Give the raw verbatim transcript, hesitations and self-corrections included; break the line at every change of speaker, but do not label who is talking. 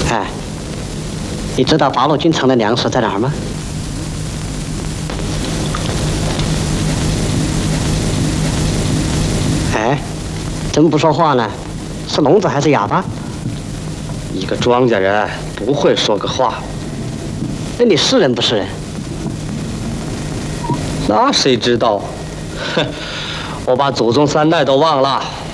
哎，你知道八路军城的粮食在哪儿吗？哎，怎么不说话呢？是聋子还是哑巴？
一个庄稼人不会说个话。
那你是人不是人？
那谁知道？哼，我把祖宗三代都忘了。